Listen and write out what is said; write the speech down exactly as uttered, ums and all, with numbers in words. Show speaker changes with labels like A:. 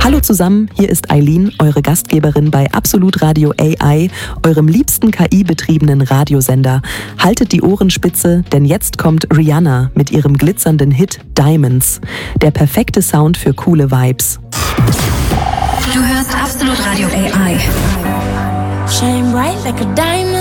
A: Hallo zusammen, hier ist Eileen, eure Gastgeberin bei Absolut Radio A I, eurem liebsten K I-betriebenen Radiosender. Haltet die Ohren spitze, denn jetzt kommt Rihanna mit ihrem glitzernden Hit Diamonds. Der perfekte Sound für coole Vibes.
B: Du hörst Absolut Radio A I.
C: Shine bright like a diamond.